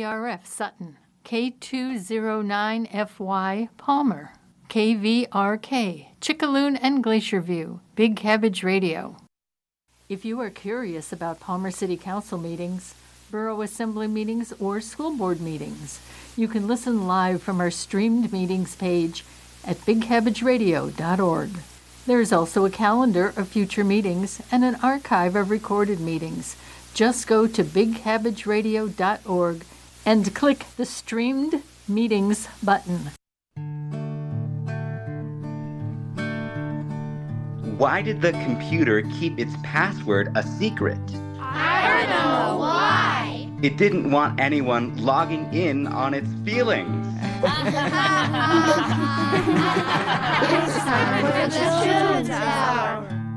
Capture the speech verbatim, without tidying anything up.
R F Sutton, K two oh nine F Y Palmer, K V R K Chickaloon and Glacier View, Big Cabbage Radio. If you are curious about Palmer City Council meetings, Borough Assembly meetings, or school board meetings, you can listen live from our streamed meetings page at big cabbage radio dot org. There is also a calendar of future meetings and an archive of recorded meetings. Just go to big cabbage radio dot org and click the Streamed Meetings button. Why did the computer keep its password a secret? I don't know why. It didn't want anyone logging in on its feelings. It's time for the Children's Hour.